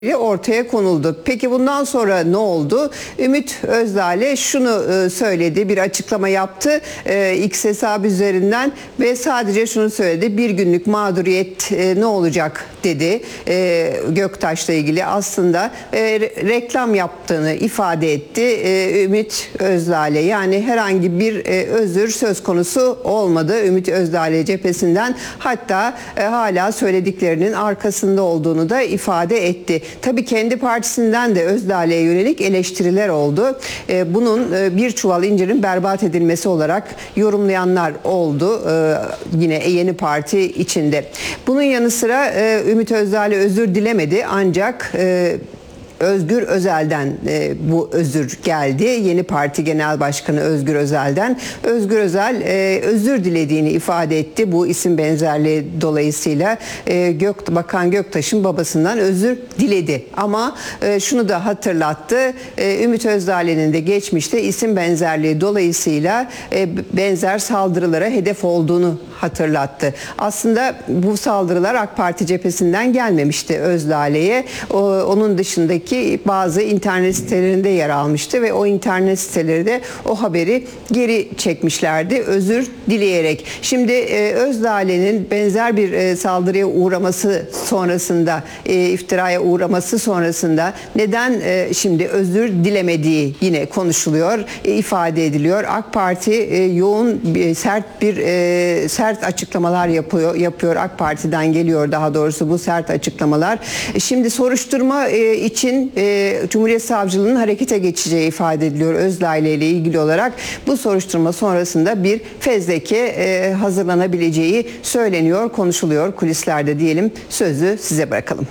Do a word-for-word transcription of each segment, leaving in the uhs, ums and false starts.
ortaya konuldu. Peki bundan sonra ne oldu? Ümit Özdağ şunu söyledi, bir açıklama yaptı X hesabı üzerinden ve sadece şunu söyledi: bir günlük mağduriyet ne olacak dedi. Göktaş'la ilgili aslında reklam yaptığını ifade etti Ümit Özdağ. Yani herhangi bir özür söz konusu olmadı Ümit Özdağ cephesinden, hatta hala söylediklerinin arkasında olduğunu da ifade etti. Tabii kendi partisinden de Özdağ'a yönelik eleştiriler oldu. Bunun bir çuval incirin berbat edilmesi olarak yorumlayanlar oldu yine Yeni Parti içinde. Bunun yanı sıra Ümit Özdağ özür dilemedi, ancak Özgür Özel'den e, bu özür geldi. Yeni Parti Genel Başkanı Özgür Özel'den. Özgür Özel e, özür dilediğini ifade etti. Bu isim benzerliği dolayısıyla e, Gök, Bakan Göktaş'ın babasından özür diledi. Ama e, şunu da hatırlattı. E, Ümit Özdağ'ın de geçmişte isim benzerliği dolayısıyla e, benzer saldırılara hedef olduğunu hatırlattı. Aslında bu saldırılar AK Parti cephesinden gelmemişti Özdağ'e. Onun dışındaki bazı internet sitelerinde yer almıştı ve o internet siteleri de o haberi geri çekmişlerdi özür dileyerek. Şimdi e, Özdağ'ın benzer bir e, saldırıya uğraması sonrasında, e, iftiraya uğraması sonrasında neden e, şimdi özür dilemediği yine konuşuluyor, e, ifade ediliyor. AK Parti e, yoğun, e, sert bir e, sert açıklamalar yapıyor, yapıyor. AK Parti'den geliyor daha doğrusu bu sert açıklamalar. E, şimdi soruşturma e, için E, Cumhuriyet Savcılığı'nın harekete geçeceği ifade ediliyor Özdağ ile ilgili olarak. Bu soruşturma sonrasında bir fezleke e, hazırlanabileceği söyleniyor, konuşuluyor kulislerde diyelim. Sözü size bırakalım.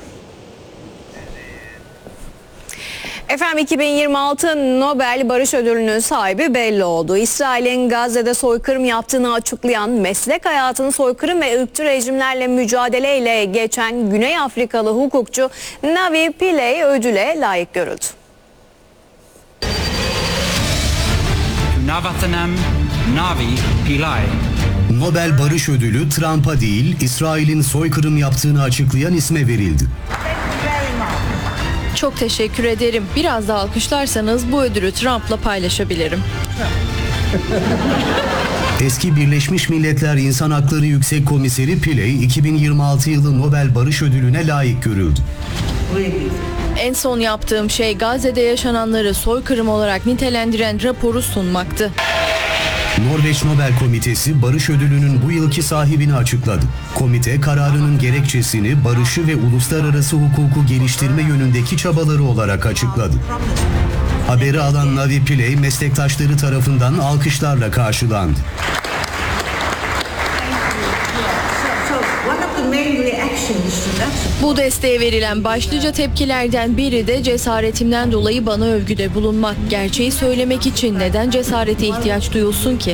Efendim, iki bin yirmi altı Nobel Barış Ödülü'nün sahibi belli oldu. İsrail'in Gazze'de soykırım yaptığını açıklayan, meslek hayatını soykırım ve ırkçı rejimlerle mücadeleyle geçen Güney Afrikalı hukukçu Navi Pillay ödüle layık görüldü. Navathanam Navi Pillay. Nobel Barış Ödülü Trump'a değil, İsrail'in soykırım yaptığını açıklayan isme verildi. Çok teşekkür ederim. Biraz daha alkışlarsanız bu ödülü Trump'la paylaşabilirim. Eski Birleşmiş Milletler İnsan Hakları Yüksek Komiseri Pillay, iki bin yirmi altı yılı Nobel Barış Ödülü'ne layık görüldü. En son yaptığım şey Gazze'de yaşananları soykırım olarak nitelendiren raporu sunmaktı. Norveç Nobel Komitesi Barış Ödülü'nün bu yılki sahibini açıkladı. Komite kararının gerekçesini barışı ve uluslararası hukuku geliştirme yönündeki çabaları olarak açıkladı. Haberi alan Navi Pillay meslektaşları tarafından alkışlarla karşılandı. Bu desteğe verilen başlıca tepkilerden biri de cesaretimden dolayı bana övgüde bulunmak. Gerçeği söylemek için neden cesarete ihtiyaç duyulsun ki?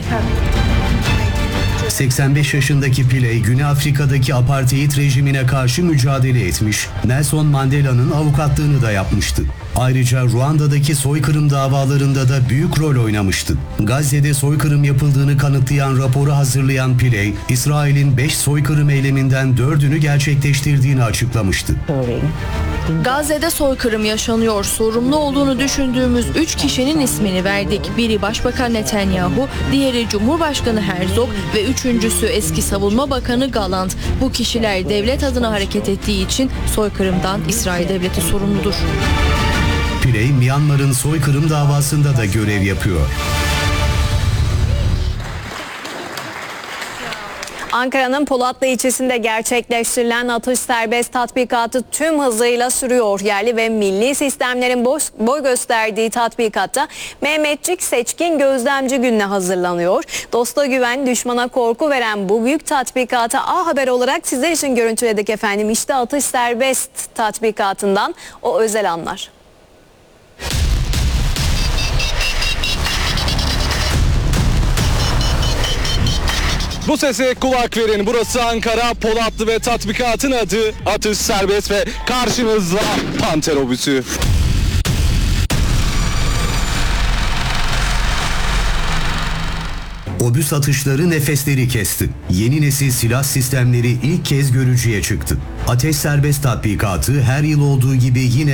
seksen beş yaşındaki Pillay, Güney Afrika'daki apartheid rejimine karşı mücadele etmiş, Nelson Mandela'nın avukatlığını da yapmıştı. Ayrıca Ruanda'daki soykırım davalarında da büyük rol oynamıştı. Gazze'de soykırım yapıldığını kanıtlayan raporu hazırlayan Pillay, İsrail'in beş soykırım eyleminden dördünü gerçekleştirdiğini açıklamıştı. Gazze'de soykırım yaşanıyor. Sorumlu olduğunu düşündüğümüz üç kişinin ismini verdik. Biri Başbakan Netanyahu, diğeri Cumhurbaşkanı Herzog ve üçüncüsü eski Savunma Bakanı Gallant. Bu kişiler devlet adına hareket ettiği için soykırımdan İsrail devleti sorumludur. Pillay, Myanmar'ın soykırım davasında da görev yapıyor. Ankara'nın Polatlı ilçesinde gerçekleştirilen atış serbest tatbikatı tüm hızıyla sürüyor. Yerli ve milli sistemlerin boy, boy gösterdiği tatbikatta Mehmetçik Seçkin Gözlemci Günü'ne hazırlanıyor. Dosta güven, düşmana korku veren bu büyük tatbikata A Haber olarak sizler için görüntüledik efendim. İşte atış serbest tatbikatından o özel anlar. Bu sese kulak verin. Burası Ankara, Polatlı ve tatbikatın adı atış serbest ve karşınızda Panter obüsü. Obüs atışları nefesleri kesti. Yeni nesil silah sistemleri ilk kez görücüye çıktı. Ateş serbest tatbikatı her yıl olduğu gibi yine